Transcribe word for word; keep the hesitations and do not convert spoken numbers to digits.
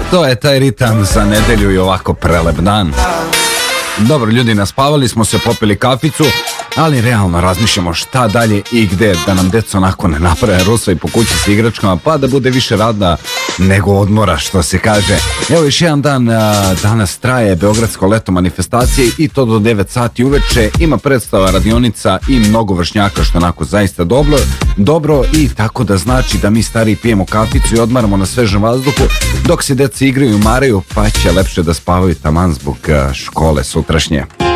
To je taj ritam za nedelju i ovako prelep dan. Dobro, ljudi, naspavali smo se, popili kaficu, ali realno razmišljamo šta dalje i gde, da nam deca onako ne naprave rusva i po kući s igračkama, pa da bude više rada nego odmora, što se kaže. Evo još jedan dan, a, danas traje Beogradsko leto manifestacije i to do devet sati uveče. Ima predstava, radionica i mnogo vršnjaka, što onako zaista dobro, dobro i tako da znači da mi stari pijemo kaficu i odmaramo na svežem vazduhu, dok se deca igraju i umaraju, pa će lepše da spavaju taman zbog a, škole sutrašnje.